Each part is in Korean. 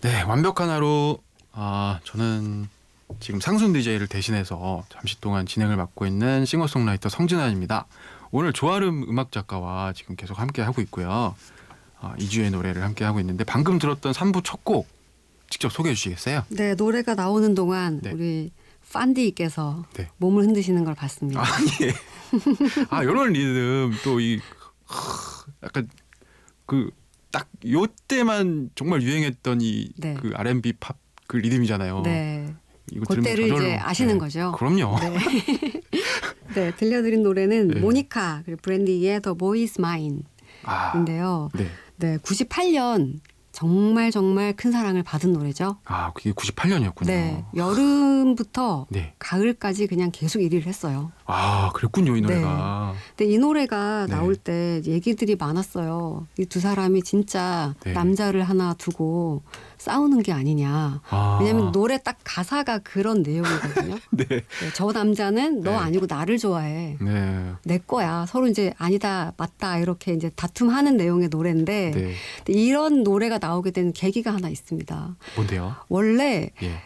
네, 완벽한 하루. 저는 지금 상순 DJ를 대신해서 잠시 동안 진행을 맡고 있는 싱어송라이터 성진환입니다. 오늘 조아름 음악 작가와 지금 계속 함께 하고 있고요. 이주의 노래를 함께 하고 있는데 방금 들었던 3부 첫 곡 직접 소개해 주시겠어요? 네, 노래가 나오는 동안 네. 우리 판디께서 네. 몸을 흔드시는 걸 봤습니다. 예. 이런 리듬 또 약간 딱 요때만 정말 유행했던 네. 그 R&B 팝 그 리듬이잖아요. 네. 이거 그때를 들으면 저절로, 이제 아시는 네. 거죠. 그럼요. 네. 네, 들려드린 노래는 네. 모니카 그리고 브랜디의 The Boy Is Mine인데요. 네. 네, 98년 정말 큰 사랑을 받은 노래죠. 그게 98년이었군요. 네, 여름부터 네. 가을까지 그냥 계속 1위를 했어요. 그랬군요, 이 노래가. 근데 이 노래가 네. 나올 때 얘기들이 많았어요. 이 두 사람이 진짜 네. 남자를 하나 두고 싸우는 게 아니냐. 왜냐하면 노래 딱 가사가 그런 내용이거든요. 네. 네, 저 남자는 너 네. 아니고 나를 좋아해. 네. 내 거야. 서로 이제 아니다, 맞다 이렇게 이제 다툼하는 내용의 노래인데 네. 근데 이런 노래가 나오게 된 계기가 하나 있습니다. 뭔데요? 원래 예.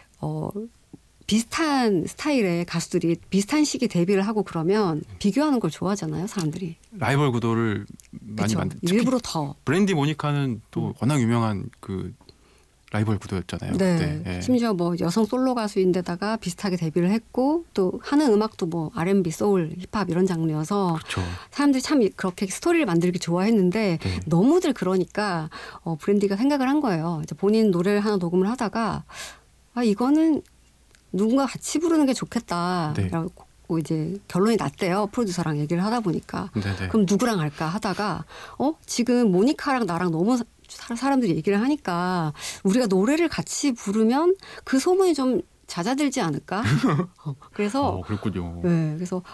비슷한 스타일의 가수들이 비슷한 시기에 데뷔를 하고 그러면 비교하는 걸 좋아하잖아요, 사람들이. 라이벌 구도를 많이 그쵸? 만든. 일부러 더. 브랜디 모니카는 또 워낙 유명한 그 라이벌 구도였잖아요. 네. 그때. 예. 심지어 뭐 여성 솔로 가수인데다가 비슷하게 데뷔를 했고 또 하는 음악도 뭐 R&B, 소울, 힙합 이런 장르여서 그렇죠. 사람들이 참 그렇게 스토리를 만들기 좋아했는데 네. 너무들 그러니까 브랜디가 생각을 한 거예요. 이제 본인 노래를 하나 녹음을 하다가 이거는 누군가 같이 부르는 게 좋겠다. 네. 라고 이제 결론이 났대요. 프로듀서랑 얘기를 하다 보니까. 네네. 그럼 누구랑 할까 하다가 지금 모니카랑 나랑 너무 사람들이 얘기를 하니까 우리가 노래를 같이 부르면 그 소문이 좀 잦아들지 않을까? 그래서 그렇군요. 네, 그래서